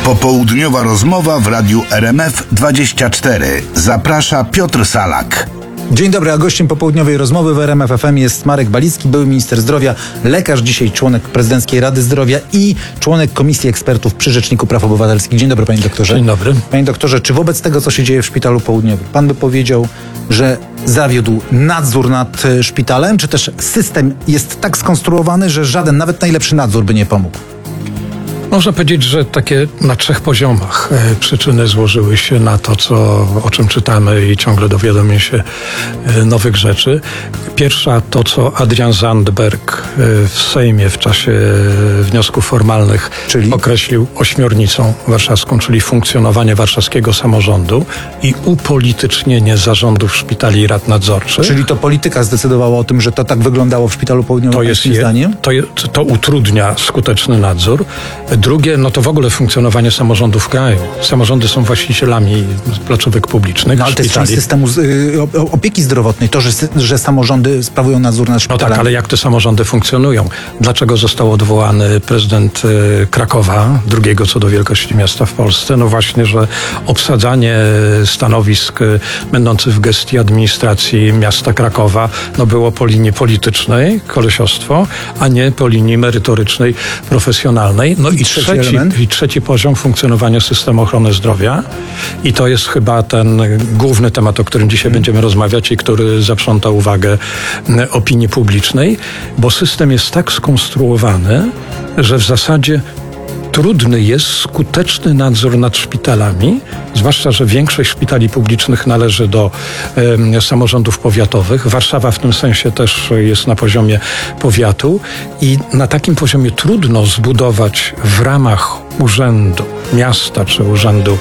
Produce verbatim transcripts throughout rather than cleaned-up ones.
Popołudniowa rozmowa w radiu R M F dwadzieścia cztery. Zaprasza Piotr Salak. Dzień dobry, a gościem popołudniowej rozmowy w R M F F M jest Marek Balicki, były minister zdrowia, lekarz, dzisiaj członek Prezydenckiej Rady Zdrowia i członek Komisji Ekspertów przy Rzeczniku Praw Obywatelskich. Dzień dobry, panie doktorze. Dzień dobry. Panie doktorze, czy wobec tego, co się dzieje w Szpitalu Południowym, pan by powiedział, że zawiódł nadzór nad szpitalem, czy też system jest tak skonstruowany, że żaden, nawet najlepszy nadzór by nie pomógł? Można powiedzieć, że takie na trzech poziomach e, przyczyny złożyły się na to, co, o czym czytamy i ciągle dowiadujemy się e, nowych rzeczy. Pierwsza to, co Adrian Zandberg e, w Sejmie w czasie e, wniosków formalnych czyli? określił ośmiornicą warszawską, czyli funkcjonowanie warszawskiego samorządu i upolitycznienie zarządów szpitali i rad nadzorczych. Czyli to polityka zdecydowała o tym, że to tak wyglądało w Szpitalu Południowym, to jest je, zdaniem? To, je, to utrudnia skuteczny nadzór. Drugie, no to w ogóle funkcjonowanie samorządów w kraju. Samorządy są właścicielami placówek publicznych. No ale to jest część systemu y, opieki zdrowotnej, to, że, że samorządy sprawują nadzór nad szpitalami. No tak, ale jak te samorządy funkcjonują? Dlaczego został odwołany prezydent y, Krakowa, drugiego co do wielkości miasta w Polsce? No właśnie, że obsadzanie stanowisk y, będących w gestii administracji miasta Krakowa no było po linii politycznej, kolesiostwo, a nie po linii merytorycznej, profesjonalnej. No i trzeci, trzeci, i trzeci poziom funkcjonowania systemu ochrony zdrowia i to jest chyba ten główny temat, o którym dzisiaj hmm. będziemy rozmawiać i który zaprząta uwagę opinii publicznej, bo system jest tak skonstruowany, że w zasadzie trudny jest skuteczny nadzór nad szpitalami, zwłaszcza, że większość szpitali publicznych należy do e, samorządów powiatowych. Warszawa w tym sensie też jest na poziomie powiatu i na takim poziomie trudno zbudować w ramach urzędu miasta czy urzędu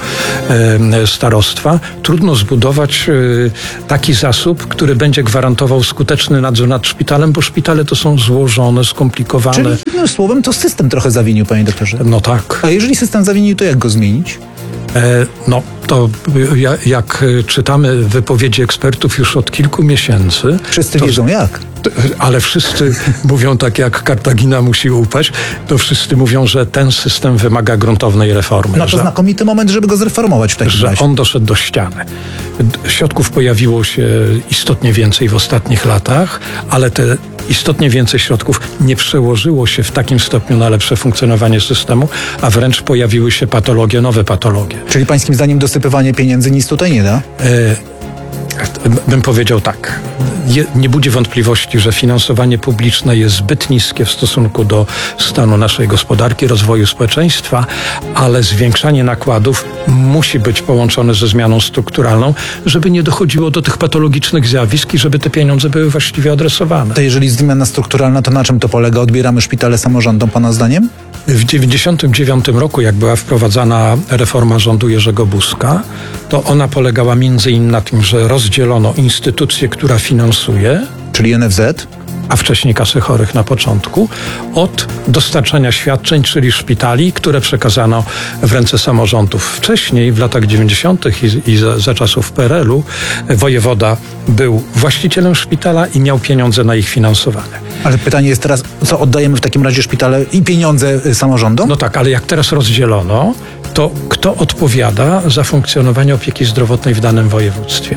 e, starostwa, trudno zbudować e, taki zasób, który będzie gwarantował skuteczny nadzór nad szpitalem, bo szpitale to są złożone, skomplikowane. Czyli innym słowem to system trochę zawinił, panie doktorze. No tak. A jeżeli system zawinił, to jak go zmienić? E, no to ja, jak czytamy wypowiedzi ekspertów już od kilku miesięcy... Wszyscy to, wiedzą jak. Ale wszyscy mówią tak, jak Kartagina musi upaść, to wszyscy mówią, że ten system wymaga gruntownej reformy. No to że, znakomity moment, żeby go zreformować w takim Że razie. on doszedł do ściany. Środków pojawiło się istotnie więcej w ostatnich latach, ale te istotnie więcej środków nie przełożyło się w takim stopniu na lepsze funkcjonowanie systemu, a wręcz pojawiły się patologie, nowe patologie. Czyli pańskim zdaniem dosypywanie pieniędzy nic tutaj nie da? E, Bym powiedział tak, je, nie budzi wątpliwości, że finansowanie publiczne jest zbyt niskie w stosunku do stanu naszej gospodarki, rozwoju społeczeństwa, ale zwiększanie nakładów musi być połączone ze zmianą strukturalną, żeby nie dochodziło do tych patologicznych zjawisk i żeby te pieniądze były właściwie adresowane. To jeżeli zmiana strukturalna, to na czym to polega? Odbieramy szpitale samorządom, pana zdaniem? W dziewięćdziesiątym dziewiątym roku, jak była wprowadzana reforma rządu Jerzego Buzka, to ona polegała między innymi na tym, że rozdzielono instytucję, która finansuje, czyli N F Z, a wcześniej kasy chorych na początku, od dostarczania świadczeń, czyli szpitali, które przekazano w ręce samorządów. Wcześniej, w latach dziewięćdziesiątych i, i za, za czasów P R L u, wojewoda był właścicielem szpitala i miał pieniądze na ich finansowanie. Ale pytanie jest teraz, co oddajemy w takim razie szpitale i pieniądze samorządom? No tak, ale jak teraz rozdzielono, to kto odpowiada za funkcjonowanie opieki zdrowotnej w danym województwie?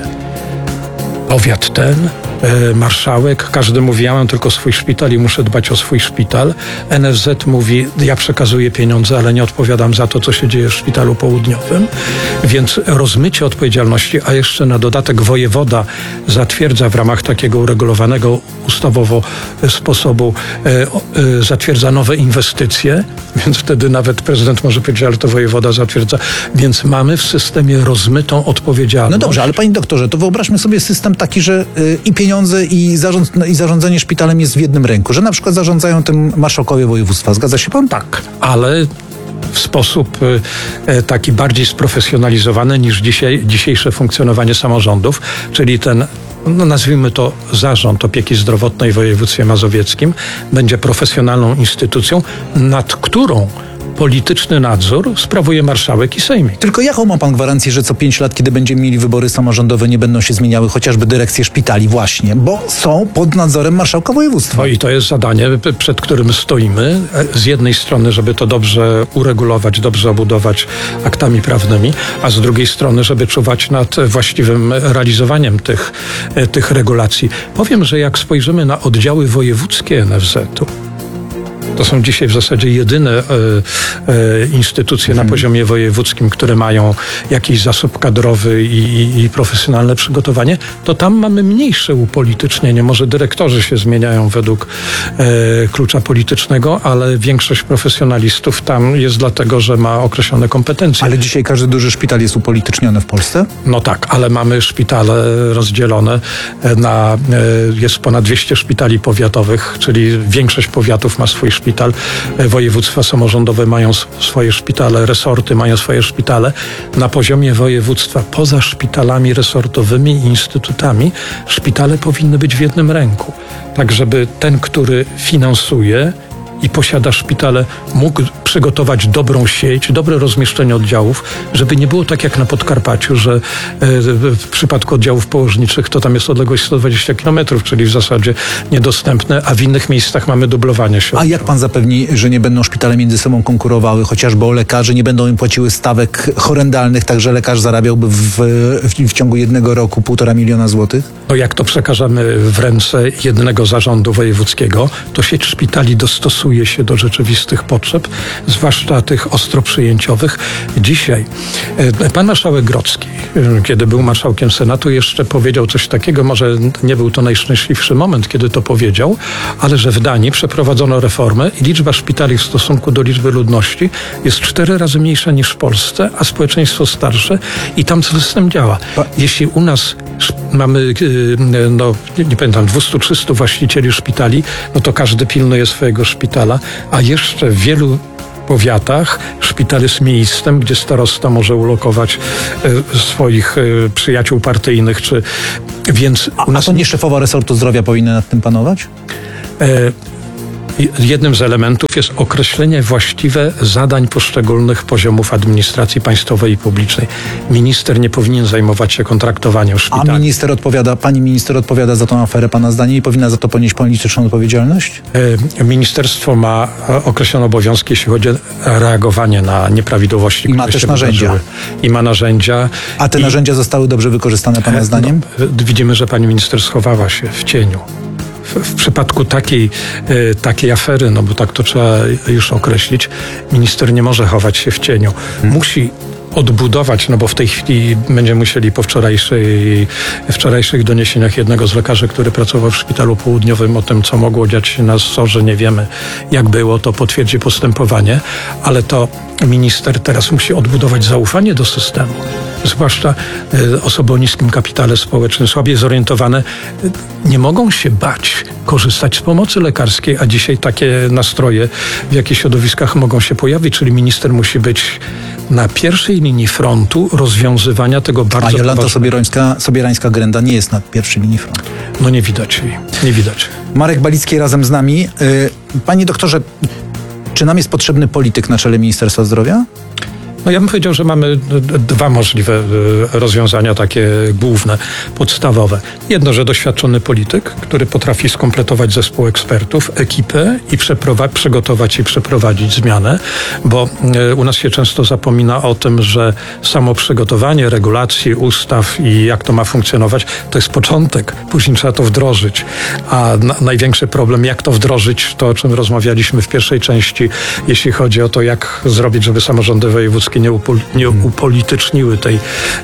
Powiat ten, e, marszałek, każdy mówi, ja mam tylko swój szpital i muszę dbać o swój szpital. N F Z mówi, ja przekazuję pieniądze, ale nie odpowiadam za to, co się dzieje w Szpitalu Południowym. Więc rozmycie odpowiedzialności, a jeszcze na dodatek wojewoda zatwierdza w ramach takiego uregulowanego ustawowo sposobu, e, e, zatwierdza nowe inwestycje, więc wtedy nawet prezydent może powiedzieć, ale to wojewoda zatwierdza. Więc mamy w systemie rozmytą odpowiedzialność. No dobrze, ale panie doktorze, to wyobraźmy sobie system taki, że y, i pieniądze i, zarząd, i zarządzanie szpitalem jest w jednym ręku, że na przykład zarządzają tym marszałkowie województwa. Zgadza się pan? Tak, ale w sposób e, taki bardziej sprofesjonalizowany niż dzisiaj, dzisiejsze funkcjonowanie samorządów, czyli ten, no nazwijmy to, Zarząd Opieki Zdrowotnej w województwie mazowieckim będzie profesjonalną instytucją, nad którą polityczny nadzór sprawuje marszałek i sejmik. Tylko jaką ma pan gwarancję, że co pięć lat, kiedy będziemy mieli wybory samorządowe, nie będą się zmieniały chociażby dyrekcje szpitali właśnie, bo są pod nadzorem marszałka województwa? No i to jest zadanie, przed którym stoimy. Z jednej strony, żeby to dobrze uregulować, dobrze obudować aktami prawnymi, a z drugiej strony, żeby czuwać nad właściwym realizowaniem tych, tych regulacji. Powiem, że jak spojrzymy na oddziały wojewódzkie N F Z-u, to są dzisiaj w zasadzie jedyne e, e, instytucje na poziomie wojewódzkim, które mają jakiś zasób kadrowy i, i, i profesjonalne przygotowanie, to tam mamy mniejsze upolitycznienie. Może dyrektorzy się zmieniają według e, klucza politycznego, ale większość profesjonalistów tam jest dlatego, że ma określone kompetencje. Ale dzisiaj każdy duży szpital jest upolityczniony w Polsce? No tak, ale mamy szpitale rozdzielone na, e, jest ponad dwieście szpitali powiatowych, czyli większość powiatów ma swój szpital. Szpital, województwa samorządowe mają swoje szpitale, resorty mają swoje szpitale. Na poziomie województwa, poza szpitalami resortowymi i instytutami, szpitale powinny być w jednym ręku. Tak, żeby ten, który finansuje i posiada szpitale, mógł przygotować dobrą sieć, dobre rozmieszczenie oddziałów, żeby nie było tak jak na Podkarpaciu, że w przypadku oddziałów położniczych to tam jest odległość sto dwadzieścia kilometrów, czyli w zasadzie niedostępne, a w innych miejscach mamy dublowanie się. A jak pan zapewni, że nie będą szpitale między sobą konkurowały, chociażby o lekarzy, nie będą im płaciły stawek horrendalnych, tak że lekarz zarabiałby w, w, w ciągu jednego roku półtora miliona złotych? No jak to przekażemy w ręce jednego zarządu wojewódzkiego, to sieć szpitali dostosuje się do rzeczywistych potrzeb, zwłaszcza tych ostro przyjęciowych. Dzisiaj pan marszałek Grodzki, kiedy był marszałkiem Senatu, jeszcze powiedział coś takiego, może nie był to najszczęśliwszy moment, kiedy to powiedział, ale że w Danii przeprowadzono reformę i liczba szpitali w stosunku do liczby ludności jest cztery razy mniejsza niż w Polsce, a społeczeństwo starsze i tam system działa. Jeśli u nas mamy, no nie, nie pamiętam, dwieście trzysta właścicieli szpitali, no to każdy pilnuje swojego szpitala, a jeszcze w wielu powiatach szpital jest miejscem, gdzie starosta może ulokować e, swoich e, przyjaciół partyjnych, czy więc u nas... A to nie szefowa resortu zdrowia powinna nad tym panować? E, Jednym z elementów jest określenie właściwe zadań poszczególnych poziomów administracji państwowej i publicznej. Minister nie powinien zajmować się kontraktowaniem szpitali. A minister odpowiada, pani minister odpowiada za tą aferę, pana zdanie, i powinna za to ponieść polityczną odpowiedzialność? Ministerstwo ma określone obowiązki, jeśli chodzi o reagowanie na nieprawidłowości. I ma też narzędzia. I ma narzędzia. A te I... narzędzia zostały dobrze wykorzystane pana zdaniem? No, widzimy, że pani minister schowała się w cieniu. W przypadku takiej, takiej afery, no bo tak to trzeba już określić, minister nie może chować się w cieniu. Hmm. Musi odbudować, no bo w tej chwili będziemy musieli po wczorajszej, wczorajszych doniesieniach jednego z lekarzy, który pracował w szpitalu południowym, o tym, co mogło dziać się na SOR-ze, nie wiemy jak było, to potwierdzi postępowanie, ale to minister teraz musi odbudować zaufanie do systemu. Zwłaszcza y, osoby o niskim kapitale społecznym, słabiej zorientowane, y, nie mogą się bać korzystać z pomocy lekarskiej, a dzisiaj takie nastroje w jakichś środowiskach mogą się pojawić, czyli minister musi być na pierwszej linii frontu rozwiązywania tego bardzo... A Jolanta Sobierańska, Sobierańska-Grenda nie jest na pierwszej linii frontu. No nie widać jej, nie widać. Marek Balicki razem z nami. Panie doktorze, czy nam jest potrzebny polityk na czele Ministerstwa Zdrowia? No ja bym powiedział, że mamy dwa możliwe rozwiązania, takie główne, podstawowe. Jedno, że doświadczony polityk, który potrafi skompletować zespół ekspertów, ekipę i przeprowa- przygotować i przeprowadzić zmianę, bo u nas się często zapomina o tym, że samo przygotowanie regulacji, ustaw i jak to ma funkcjonować, to jest początek. Później trzeba to wdrożyć. A na- największy problem, jak to wdrożyć, to o czym rozmawialiśmy w pierwszej części, jeśli chodzi o to, jak zrobić, żeby samorządy wojewódzkie nie, upol- nie upolityczniły tej,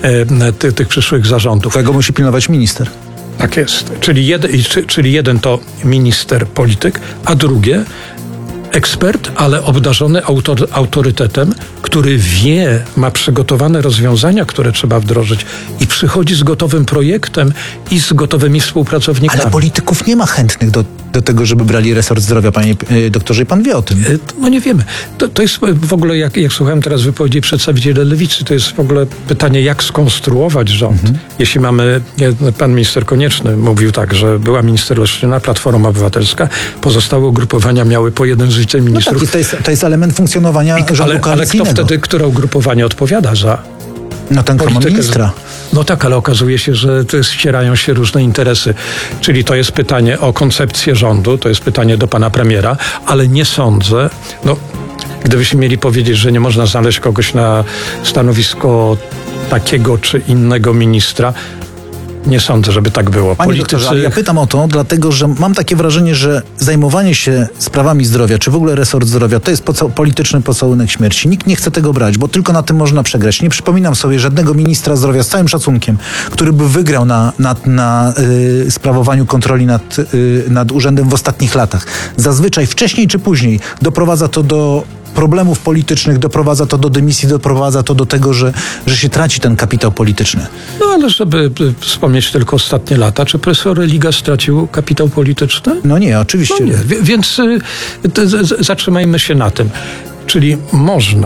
e, ty, tych przyszłych zarządów. Tego musi pilnować minister. Tak jest. Czyli jeden, czyli jeden to minister, polityk, a drugie ekspert, ale obdarzony autor, autorytetem, który wie, ma przygotowane rozwiązania, które trzeba wdrożyć i przychodzi z gotowym projektem i z gotowymi współpracownikami. Ale polityków nie ma chętnych do, do tego, żeby brali resort zdrowia, panie doktorze, i pan wie o tym. No nie wiemy. To, to jest w ogóle, jak, jak słuchałem teraz wypowiedzi przedstawicieli Lewicy, to jest w ogóle pytanie, jak skonstruować rząd. Mhm. Jeśli mamy, pan minister Konieczny mówił tak, że była minister Leszczyna, Platforma Obywatelska, pozostałe ugrupowania miały po jeden z wiceministrów. No tak, to jest, to jest element funkcjonowania I, rządu ale, ale kto koalicyjnego. wtedy, które ugrupowanie odpowiada za No ten, kto ma politykę? ministra. No tak, ale okazuje się, że to jest, ścierają się różne interesy. Czyli to jest pytanie o koncepcję rządu, to jest pytanie do pana premiera, ale nie sądzę, no gdybyśmy mieli powiedzieć, że nie można znaleźć kogoś na stanowisko takiego czy innego ministra, nie sądzę, żeby tak było. Panie doktorze, ale ja pytam o to, dlatego że mam takie wrażenie, że zajmowanie się sprawami zdrowia, czy w ogóle resort zdrowia, to jest poca- polityczny pocałunek śmierci. Nikt nie chce tego brać, bo tylko na tym można przegrać. Nie przypominam sobie żadnego ministra zdrowia, z całym szacunkiem, który by wygrał na, na, na y, sprawowaniu kontroli nad, y, nad urzędem w ostatnich latach. Zazwyczaj wcześniej czy później doprowadza to do problemów politycznych, doprowadza to do dymisji, doprowadza to do tego, że, że się traci ten kapitał polityczny. No ale żeby y, wspomnieć tylko ostatnie lata, czy profesor Religa stracił kapitał polityczny? No nie, oczywiście. No nie, wie- więc y, to z- z- zatrzymajmy się na tym. Czyli można,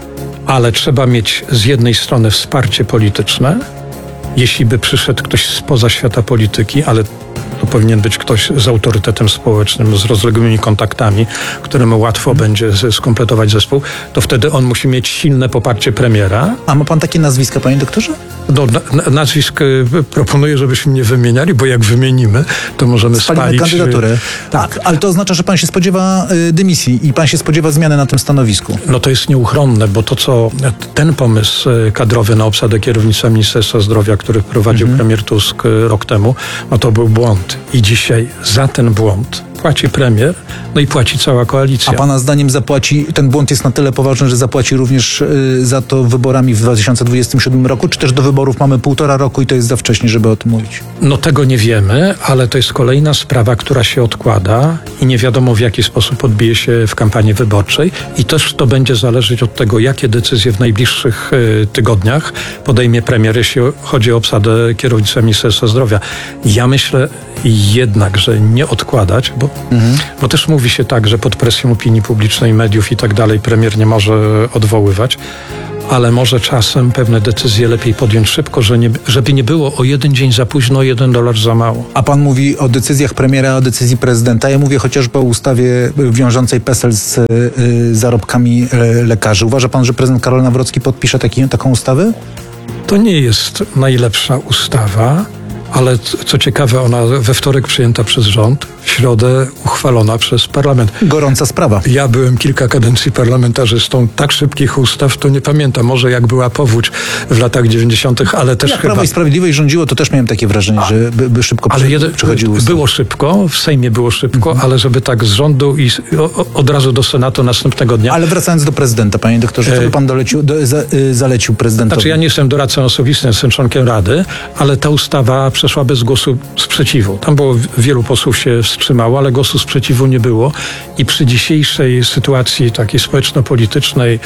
ale trzeba mieć z jednej strony wsparcie polityczne, jeśli by przyszedł ktoś spoza świata polityki, ale to powinien być ktoś z autorytetem społecznym, z rozległymi kontaktami, któremu łatwo będzie z- skompletować zespół, to wtedy on musi mieć silne poparcie premiera. A ma pan takie nazwiska, panie doktorze? No, na, na, nazwisk y, proponuję, żebyśmy nie wymieniali, bo jak wymienimy, to możemy Spalimy spalić. kandydaturę. y, Tak, ale to oznacza, że pan się spodziewa y, dymisji i pan się spodziewa zmiany na tym stanowisku. No to jest nieuchronne, bo to, co ten pomysł y, kadrowy na obsadę kierownictwa Ministerstwa Zdrowia, który wprowadził Mhm. premier Tusk y, rok temu, no to był błąd. I dzisiaj za ten błąd płaci premier, no i płaci cała koalicja. A pana zdaniem zapłaci, ten błąd jest na tyle poważny, że zapłaci również y, za to wyborami w dwa tysiące dwudziestym siódmym roku, czy też do wyborów mamy półtora roku i to jest za wcześnie, żeby o tym mówić? No tego nie wiemy, ale to jest kolejna sprawa, która się odkłada i nie wiadomo w jaki sposób odbije się w kampanii wyborczej i też to będzie zależeć od tego, jakie decyzje w najbliższych y, tygodniach podejmie premier, jeśli chodzi o obsadę kierownictwa Ministerstwa Zdrowia. Ja myślę jednak, że nie odkładać, bo, Mhm. bo też mówi się tak, że pod presją opinii publicznej, mediów i tak dalej premier nie może odwoływać, ale może czasem pewne decyzje lepiej podjąć szybko, że nie, żeby nie było o jeden dzień za późno, o jeden dolar za mało. A pan mówi o decyzjach premiera, o decyzji prezydenta. Ja mówię chociażby o ustawie wiążącej PESEL z y, zarobkami y, lekarzy. Uważa pan, że prezydent Karol Nawrocki podpisze taki, taką ustawę? To nie jest najlepsza ustawa, ale c- co ciekawe, ona we wtorek przyjęta przez rząd, w środę uchwalona przez parlament. Gorąca sprawa. Ja byłem kilka kadencji parlamentarzystą, tak szybkich ustaw to nie pamiętam. Może jak była powódź w latach dziewięćdziesiątych, ale też Jak chyba... Prawo i Sprawiedliwość rządziło, to też miałem takie wrażenie, że by, by szybko Ale przy, jeden, przychodziły ustawy. było szybko, w Sejmie było szybko, ale żeby tak z rządu i z, o, od razu do Senatu następnego dnia. Ale wracając do prezydenta, panie doktorze, co by pan dolecił, do, za, y, zalecił prezydentowi? Znaczy ja nie jestem doradcą osobistym, jestem członkiem Rady, ale ta ustawa przeszła bez głosu sprzeciwu. Tam było wielu posłów się wstrzymało, ale głosu sprzeciwu nie było i przy dzisiejszej sytuacji takiej społeczno-politycznej,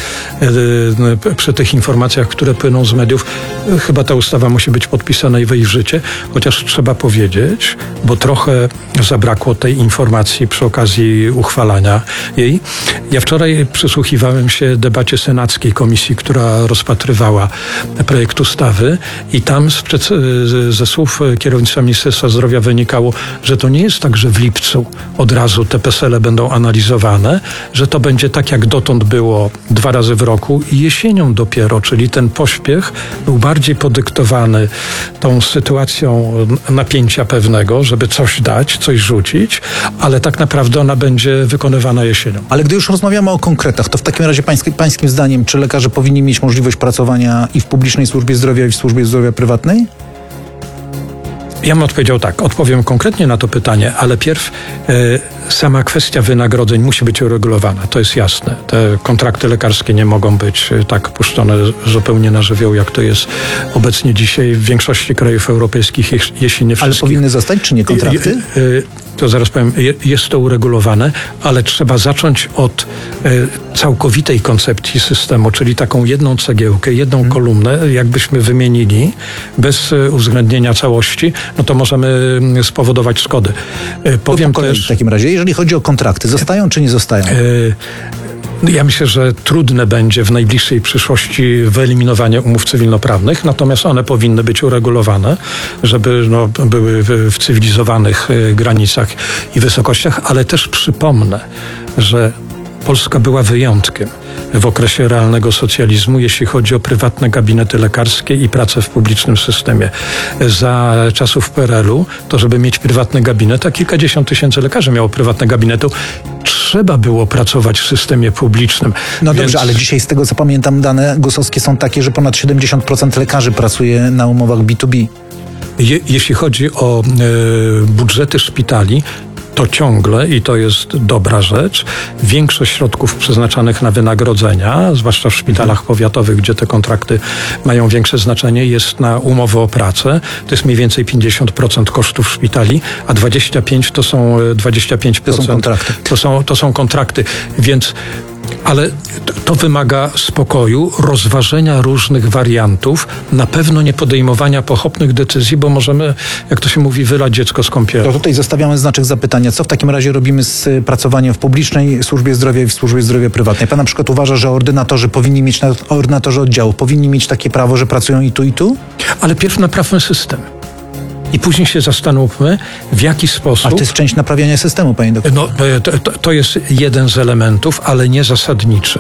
e, przy tych informacjach, które płyną z mediów, e, chyba ta ustawa musi być podpisana i wejść w życie, chociaż trzeba powiedzieć, bo trochę zabrakło tej informacji przy okazji uchwalania jej. Ja wczoraj przysłuchiwałem się debacie senackiej komisji, która rozpatrywała projekt ustawy i tam z, przed, z, ze słów kierownictwa Ministerstwa Zdrowia wynikało, że to nie jest tak, że w lipcu od razu te PESEL-e będą analizowane, że to będzie tak jak dotąd było dwa razy w roku i jesienią dopiero, czyli ten pośpiech był bardziej podyktowany tą sytuacją napięcia pewnego, żeby coś dać, coś rzucić, ale tak naprawdę ona będzie wykonywana jesienią. Ale gdy już rozmawiamy o konkretach, to w takim razie pańskim, pańskim zdaniem, czy lekarze powinni mieć możliwość pracowania i w publicznej służbie zdrowia, i w służbie zdrowia prywatnej? Ja bym odpowiedział tak, odpowiem konkretnie na to pytanie, ale pierw e, sama kwestia wynagrodzeń musi być uregulowana, to jest jasne. Te kontrakty lekarskie nie mogą być e, tak puszczone zupełnie na żywioł, jak to jest obecnie dzisiaj w większości krajów europejskich, jeś- jeśli nie Ale wszystkich. powinny zostać, czy nie kontrakty? Je- je- To zaraz powiem, je- jest to uregulowane, ale trzeba zacząć od e, całkowitej koncepcji systemu, czyli taką jedną cegiełkę, jedną Hmm. kolumnę, jakbyśmy wymienili, bez e, uwzględnienia całości, no to możemy mm, spowodować szkody. E, To powiem po kolei też... w takim razie, jeżeli chodzi o kontrakty, zostają czy nie zostają? E, Ja myślę, że trudne będzie w najbliższej przyszłości wyeliminowanie umów cywilnoprawnych, natomiast one powinny być uregulowane, żeby no, były w, w cywilizowanych e, granicach i wysokościach, ale też przypomnę, że Polska była wyjątkiem w okresie realnego socjalizmu, jeśli chodzi o prywatne gabinety lekarskie i pracę w publicznym systemie. Za czasów P R L u, to żeby mieć prywatny gabinet, a kilkadziesiąt tysięcy lekarzy miało prywatne gabinety, trzeba było pracować w systemie publicznym. No Więc... dobrze, ale dzisiaj z tego co pamiętam dane gosowskie są takie, że ponad siedemdziesiąt procent lekarzy pracuje na umowach B dwa B. Je, jeśli chodzi o e, budżety szpitali, to ciągle, i to jest dobra rzecz, większość środków przeznaczanych na wynagrodzenia, zwłaszcza w szpitalach powiatowych, gdzie te kontrakty mają większe znaczenie, jest na umowy o pracę. To jest mniej więcej pięćdziesiąt procent kosztów szpitali, a dwadzieścia pięć procent to są dwadzieścia pięć procent to są kontrakty. To są, to są kontrakty. Więc ale to wymaga spokoju, rozważenia różnych wariantów, na pewno nie podejmowania pochopnych decyzji, bo możemy, jak to się mówi, wylać dziecko z kąpielą. To tutaj zostawiamy znaczek zapytania. Co w takim razie robimy z pracowaniem w publicznej służbie zdrowia i w służbie zdrowia prywatnej? Pan na przykład uważa, że ordynatorzy powinni mieć, ordynatorzy oddziałów powinni mieć takie prawo, że pracują i tu, i tu? Ale pierw naprawmy system. I później się zastanówmy, w jaki sposób... Ale to jest część naprawiania systemu, panie doktorze. No, to, to jest jeden z elementów, ale nie zasadniczy.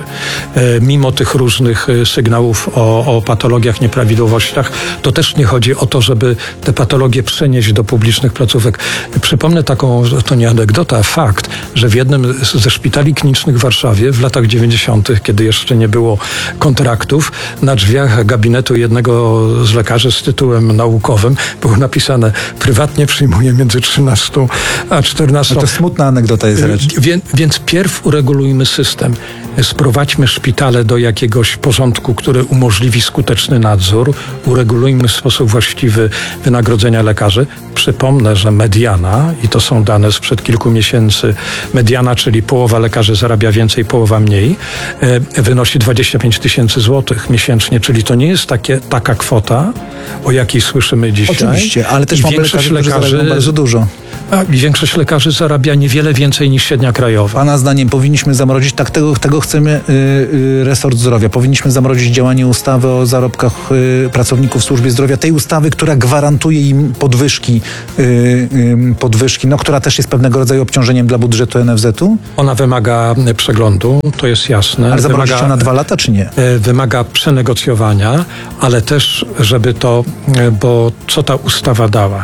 Mimo tych różnych sygnałów o, o patologiach, nieprawidłowościach, to też nie chodzi o to, żeby te patologie przenieść do publicznych placówek. Przypomnę taką, to nie anegdota, a fakt, że w jednym ze szpitali klinicznych w Warszawie w latach dziewięćdziesiątych, kiedy jeszcze nie było kontraktów, na drzwiach gabinetu jednego z lekarzy z tytułem naukowym było napisane: prywatnie przyjmuje między trzynastą a czternastą. No to smutna anegdota jest rzecz. Wie, więc pierw uregulujmy system. Sprowadźmy szpitale do jakiegoś porządku, który umożliwi skuteczny nadzór. Uregulujmy w sposób właściwy wynagrodzenia lekarzy. Przypomnę, że mediana, i to są dane sprzed kilku miesięcy, mediana, czyli połowa lekarzy zarabia więcej, połowa mniej, wynosi dwadzieścia pięć tysięcy złotych miesięcznie, czyli to nie jest takie, taka kwota, o jakiej słyszymy dzisiaj. Oczywiście, ale też mamy lekarzy, którzy zarabiają bardzo dużo. A większość lekarzy zarabia niewiele więcej niż średnia krajowa. Pana zdaniem powinniśmy zamrozić, tak tego, tego chcemy y, y, resort zdrowia, powinniśmy zamrozić działanie ustawy o zarobkach y, pracowników w służbie zdrowia, tej ustawy, która gwarantuje im podwyżki, y, y, podwyżki, no, która też jest pewnego rodzaju obciążeniem dla budżetu N F Z u. Ona wymaga przeglądu, to jest jasne. Ale zamrozić wymaga, ją na dwa lata, czy nie? Wymaga przenegocjowania, ale też, żeby to, bo co ta ustawa dała?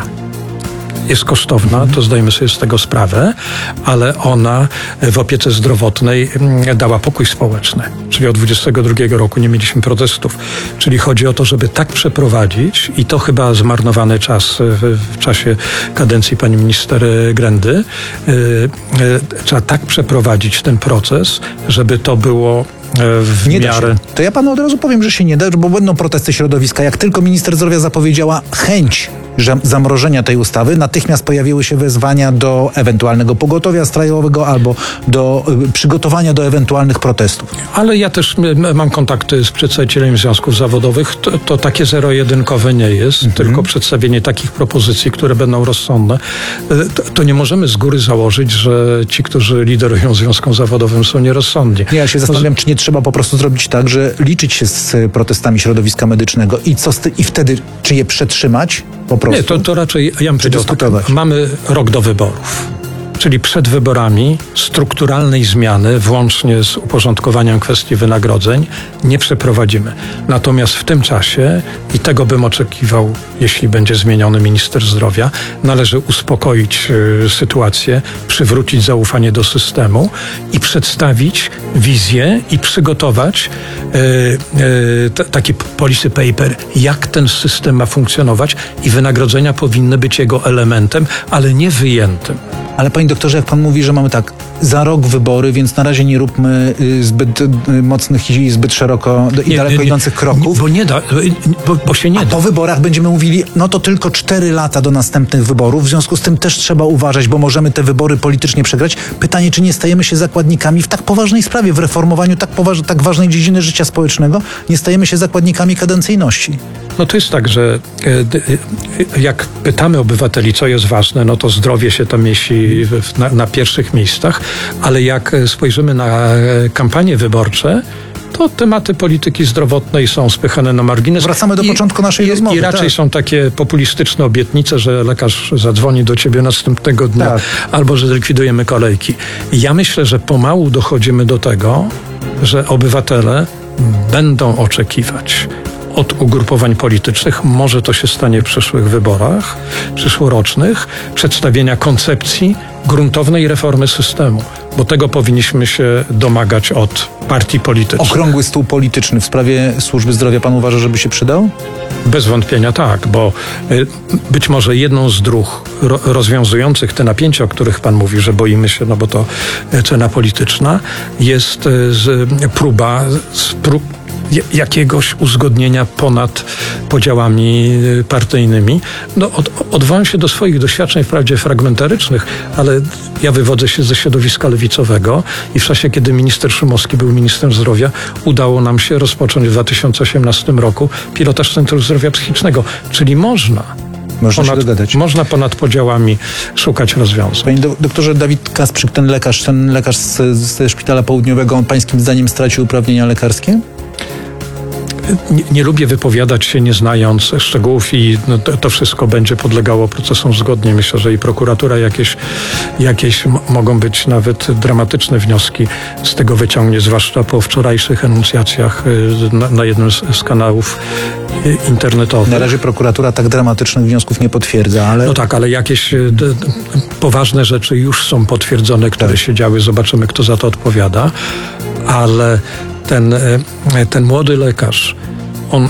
Jest kosztowna, to zdajemy sobie z tego sprawę, ale ona w opiece zdrowotnej dała pokój społeczny. Czyli od dwudziestego drugiego roku nie mieliśmy protestów. Czyli chodzi o to, żeby tak przeprowadzić, i to chyba zmarnowany czas w, w czasie kadencji pani minister Grendy, yy, yy, trzeba tak przeprowadzić ten proces, żeby to było w nie miarę... Da się. To ja panu od razu powiem, że się nie da, bo będą protesty środowiska. Jak tylko minister zdrowia zapowiedziała chęć że zamrożenia tej ustawy, natychmiast pojawiły się wezwania do ewentualnego pogotowia strajkowego albo do y, przygotowania do ewentualnych protestów. Ale ja też m, mam kontakty z przedstawicielami związków zawodowych. To, to takie zero-jedynkowe nie jest, mhm. tylko przedstawienie takich propozycji, które będą rozsądne. To, to nie możemy z góry założyć, że ci, którzy liderują związkom zawodowym, są nierozsądni. Ja się zastanawiam, czy nie trzeba po prostu zrobić tak, że liczyć się z protestami środowiska medycznego i co z ty- i wtedy, czy je przetrzymać po prostu? Nie, to, to raczej, ja bym powiedział tak, mamy rok do wyborów. Czyli przed wyborami strukturalnej zmiany, włącznie z uporządkowaniem kwestii wynagrodzeń, nie przeprowadzimy. Natomiast w tym czasie, i tego bym oczekiwał, jeśli będzie zmieniony minister zdrowia, należy uspokoić y, sytuację, przywrócić zaufanie do systemu i przedstawić wizję i przygotować y, y, t- taki policy paper, jak ten system ma funkcjonować, i wynagrodzenia powinny być jego elementem, ale nie wyjętym. Ale panie doktorze, jak pan mówi, że mamy tak, za rok wybory, więc na razie nie róbmy y, zbyt y, mocnych i zbyt szeroko i nie, daleko nie, nie, idących kroków. Nie, bo nie da, bo, bo się nie A da. po wyborach będziemy mówili, no to tylko cztery lata do następnych wyborów, w związku z tym też trzeba uważać, bo możemy te wybory politycznie przegrać. Pytanie, czy nie stajemy się zakładnikami w tak poważnej sprawie, w reformowaniu tak, poważ- tak ważnej dziedziny życia społecznego, nie stajemy się zakładnikami kadencyjności. No to jest tak, że e, jak pytamy obywateli, co jest ważne, no to zdrowie się tam mieści w, na, na pierwszych miejscach, ale jak spojrzymy na kampanie wyborcze, to tematy polityki zdrowotnej są spychane na margines. Wracamy do I, początku naszej i, rozmowy. I raczej tak. są takie populistyczne obietnice, że lekarz zadzwoni do ciebie następnego dnia, Tak. albo że zlikwidujemy kolejki. Ja myślę, że pomału dochodzimy do tego, że obywatele będą oczekiwać od ugrupowań politycznych, może to się stanie w przyszłych wyborach, przyszłorocznych, przedstawienia koncepcji gruntownej reformy systemu, bo tego powinniśmy się domagać od partii politycznych. Okrągły stół polityczny w sprawie służby zdrowia pan uważa, żeby się przydał? Bez wątpienia tak, bo y, być może jedną z dróg ro, rozwiązujących te napięcia, o których pan mówi, że boimy się, no bo to y, cena polityczna, jest y, z, próba z prób jakiegoś uzgodnienia ponad podziałami partyjnymi. No, od, odwołam się do swoich doświadczeń, wprawdzie fragmentarycznych, ale ja wywodzę się ze środowiska lewicowego i w czasie, kiedy minister Szumowski był ministrem zdrowia, udało nam się rozpocząć w dwa tysiące osiemnastym roku pilotaż Centrum Zdrowia Psychicznego. Czyli można Można ponad, się dogadać. można ponad podziałami szukać rozwiązań. Panie do, doktorze, Dawid Kasprzyk, ten lekarz, ten lekarz z, ze Szpitala Południowego, on pańskim zdaniem stracił uprawnienia lekarskie? Nie, nie lubię wypowiadać się nie znając szczegółów i no, to, to wszystko będzie podlegało procesom zgodnie. Myślę, że i prokuratura jakieś, jakieś m- mogą być nawet dramatyczne wnioski z tego wyciągnie, zwłaszcza po wczorajszych enuncjacjach y, na, na jednym z, z kanałów y, internetowych. Na razie prokuratura tak dramatycznych wniosków nie potwierdza, ale... No tak, ale jakieś y, d, d, poważne rzeczy już są potwierdzone, które Tak. się działy. Zobaczymy, kto za to odpowiada. Ale ten, y, ten młody lekarz, on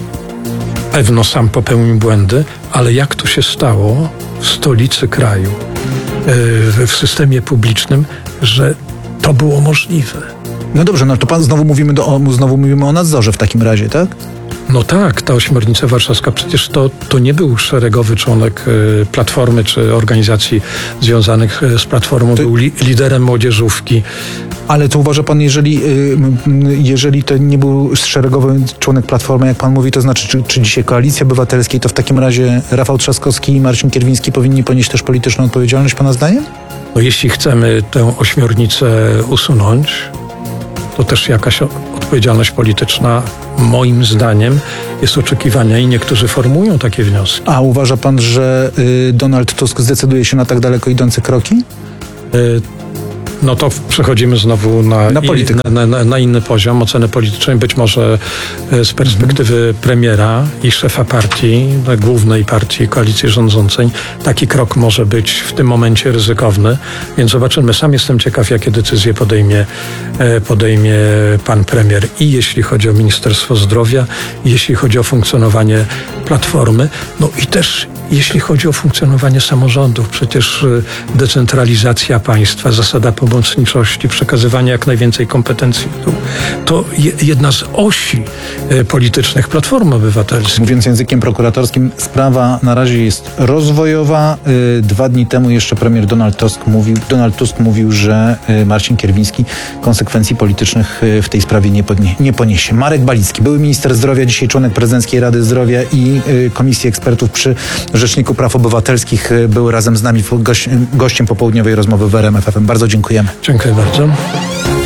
pewno sam popełnił błędy, ale jak to się stało w stolicy kraju, y, w systemie publicznym, że to było możliwe? No dobrze, no to pan znowu mówimy, do, o, znowu mówimy o nadzorze w takim razie, tak? No tak, ta ośmiornica warszawska, przecież to, to nie był szeregowy członek y, Platformy czy organizacji związanych y, z Platformą, To- był li, liderem młodzieżówki. Ale to uważa pan, jeżeli, y, m, jeżeli to nie był szeregowy członek Platformy, jak pan mówi, to znaczy, czy, czy dzisiaj Koalicji Obywatelskiej, to w takim razie Rafał Trzaskowski i Marcin Kierwiński powinni ponieść też polityczną odpowiedzialność, pana zdaniem? No jeśli chcemy tę ośmiornicę usunąć, to też jakaś o- odpowiedzialność polityczna, moim zdaniem, jest oczekiwania i niektórzy formułują takie wnioski. A uważa pan, że y, Donald Tusk zdecyduje się na tak daleko idące kroki? Y, No to przechodzimy znowu na, Na i- politykę. na, na, na inny poziom oceny politycznej. Być może e, z perspektywy premiera i szefa partii, na głównej partii koalicji rządzącej, taki krok może być w tym momencie ryzykowny. Więc zobaczymy. Sam jestem ciekaw, jakie decyzje podejmie, e, podejmie pan premier. I jeśli chodzi o Ministerstwo Zdrowia, i jeśli chodzi o funkcjonowanie Platformy, no i też jeśli chodzi o funkcjonowanie samorządów. Przecież e, decentralizacja państwa, zasada pomocniczości, przekazywanie jak najwięcej kompetencji. To, to je, jedna z osi e, politycznych Platformy Obywatelskiej. Mówiąc językiem prokuratorskim, sprawa na razie jest rozwojowa. Y, Dwa dni temu jeszcze premier Donald Tusk mówił, Donald Tusk mówił, że y, Marcin Kierwiński konsekwencji politycznych y, w tej sprawie nie, podnie, nie poniesie. Marek Balicki, były minister zdrowia, dzisiaj członek Prezydenckiej Rady Zdrowia i y, Komisji Ekspertów przy Rzeczniku Praw Obywatelskich, y, był razem z nami gość, gościem popołudniowej rozmowy w R M F F M. Bardzo dziękujemy. Dziękuję bardzo.